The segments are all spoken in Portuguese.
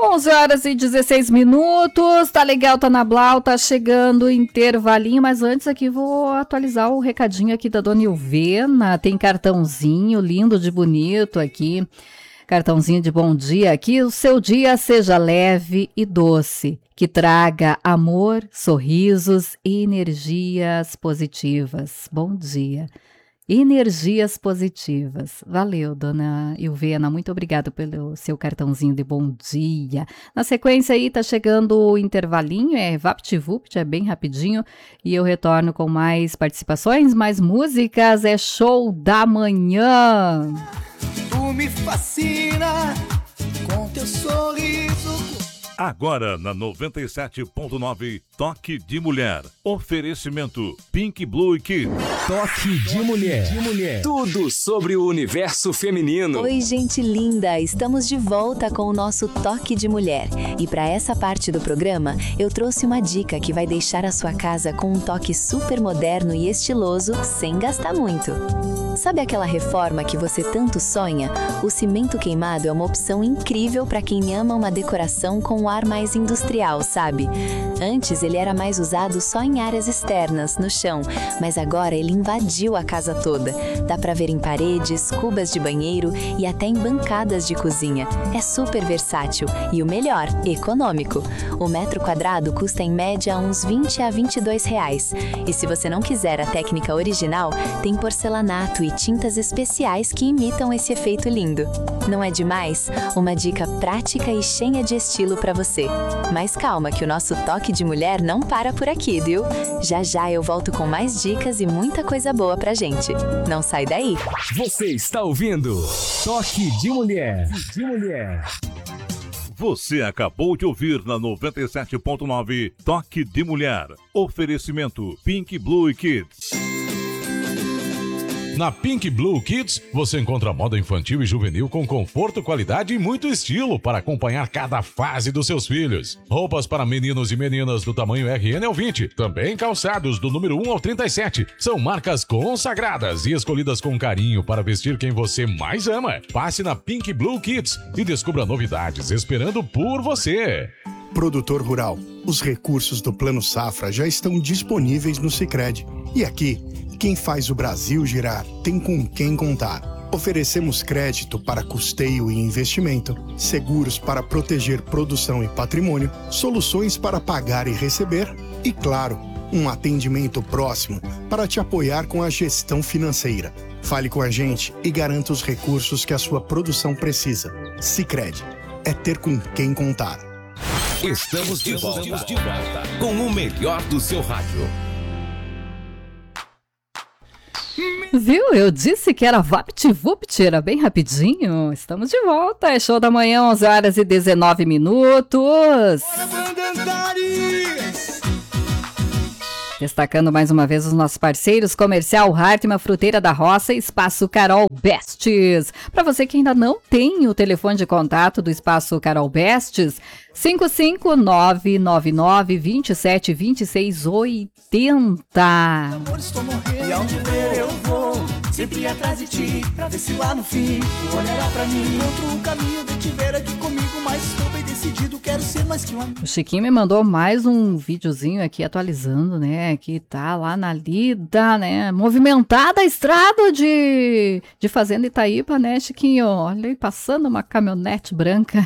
11 horas e 16 minutos, tá legal, tá na Blau, tá chegando o intervalinho, mas antes aqui vou atualizar o recadinho aqui da Dona Ilvena, tem cartãozinho lindo de bonito aqui, cartãozinho de bom dia, que o seu dia seja leve e doce, que traga amor, sorrisos e energias positivas. Bom dia. Energias positivas. Valeu, Dona Ilvena, muito obrigada pelo seu cartãozinho de bom dia. Na sequência aí tá chegando o intervalinho, é VaptVupt, é bem rapidinho, e eu retorno com mais participações, mais músicas, é show da manhã. Tu me fascina com teu sorriso. Agora na 97.9, Toque de Mulher. Oferecimento Pink Blue Kids. Toque de Mulher. Tudo sobre o universo feminino. Oi, gente linda! Estamos de volta com o nosso Toque de Mulher. E para essa parte do programa, eu trouxe uma dica que vai deixar a sua casa com um toque super moderno e estiloso, sem gastar muito. Sabe aquela reforma que você tanto sonha? O cimento queimado é uma opção incrível para quem ama uma decoração com um ar mais industrial, sabe? Antes ele era mais usado só em áreas externas, no chão, mas agora ele invadiu a casa toda. Dá para ver em paredes, cubas de banheiro e até em bancadas de cozinha. É super versátil e o melhor, econômico. O metro quadrado custa em média uns 20 a 22 reais. E se você não quiser a técnica original, tem porcelanato e tintas especiais que imitam esse efeito lindo. Não é demais? Uma dica prática e cheia de estilo para você. Mas calma que o nosso Toque de Mulher não para por aqui, viu? Já já eu volto com mais dicas e muita coisa boa pra gente. Não sai daí. Você está ouvindo Toque de Mulher. Você acabou de ouvir na 97.9, Toque de Mulher. Oferecimento Pink Blue Kids. Na Pink Blue Kids, você encontra moda infantil e juvenil com conforto, qualidade e muito estilo para acompanhar cada fase dos seus filhos. Roupas para meninos e meninas do tamanho RN ao 20, também calçados do número 1 ao 37. São marcas consagradas e escolhidas com carinho para vestir quem você mais ama. Passe na Pink Blue Kids e descubra novidades esperando por você. Produtor rural, os recursos do Plano Safra já estão disponíveis no Sicredi. E aqui, quem faz o Brasil girar tem com quem contar. Oferecemos crédito para custeio e investimento, seguros para proteger produção e patrimônio, soluções para pagar e receber e, claro, um atendimento próximo para te apoiar com a gestão financeira. Fale com a gente e garanta os recursos que a sua produção precisa. Sicredi, é ter com quem contar. Estamos de volta com o melhor do seu rádio. Viu? Eu disse que era VaptVupt, era bem rapidinho. Estamos de volta, é show da manhã, 11 horas e 19 minutos. Destacando mais uma vez os nossos parceiros, Comercial Hartmann, Fruteira da Roça e Espaço Carol Bestes. Para você que ainda não tem o telefone de contato do Espaço Carol Bestes, 55997272680. E aonde ver eu vou, sempre atrás de ti, pra ver se lá no fim tu olhará pra mim. Outro caminho de te ver aqui comigo, mas estou bem decidido, quero ser mais que um amigo. O Chiquinho me mandou mais um videozinho aqui atualizando, né, que tá lá na lida, né, movimentada a estrada de Fazenda Itaíba, né, Chiquinho? Olha aí, passando uma caminhonete branca.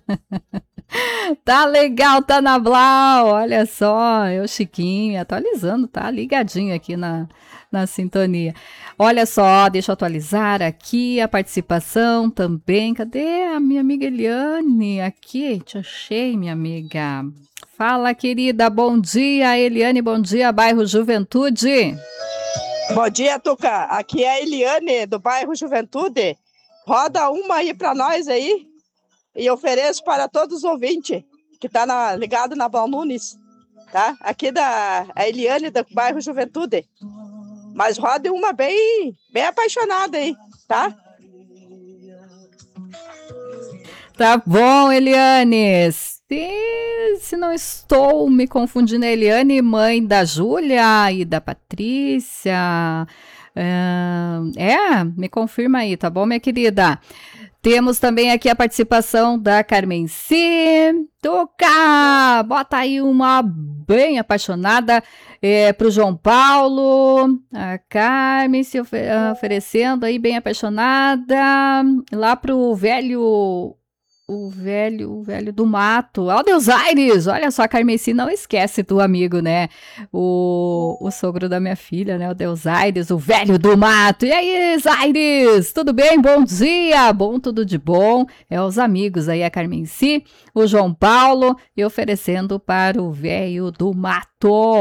Tá legal, tá na Blau, olha só, eu Chiquinho atualizando, tá ligadinho aqui na sintonia. Olha só, deixa eu atualizar aqui a participação também. Cadê a minha amiga Eliane? Aqui, te achei, minha amiga. Fala, querida, bom dia, Eliane, bom dia, bairro Juventude. Bom dia, Tuca, aqui é a Eliane, do bairro Juventude. Roda uma aí pra nós aí. E ofereço para todos os ouvintes que estão ligado na Blau Nunes, tá? Aqui a Eliane, do bairro Juventude. Mas roda uma bem apaixonada aí, tá? Tá bom, Eliane. Se não estou me confundindo, Eliane, mãe da Júlia e da Patrícia. Me confirma aí, tá bom, minha querida? Temos também aqui a participação da Carmenci. Tuca, bota aí uma bem apaixonada pro João Paulo. A Carmen se oferecendo aí bem apaixonada. Lá pro velho... O velho do mato. Deus Aires! Olha só, a Carmenci não esquece do amigo, né? O sogro da minha filha, né? O Deus Aires, o velho do mato. E aí, Aires? Tudo bem? Bom dia! Bom, tudo de bom. Os amigos aí, a Carmenci, o João Paulo, e oferecendo para o velho do mato.